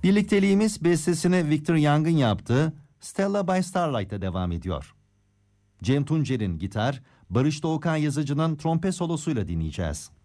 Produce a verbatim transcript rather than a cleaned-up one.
Birlikteliğimiz bestesini Victor Young'ın yaptığı Stella by Starlight'ta devam ediyor. Cem Tuncer'in gitar, Barış Doğukan Yazıcı'nın trompet solosuyla dinleyeceğiz.